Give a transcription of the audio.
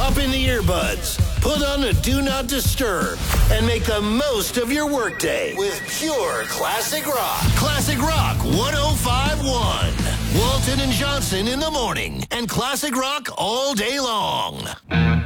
Pop in the earbuds, put on a Do Not Disturb, and make the most of your workday with pure classic rock. Classic Rock 105.1. Walton and Johnson in the morning, and classic rock all day long.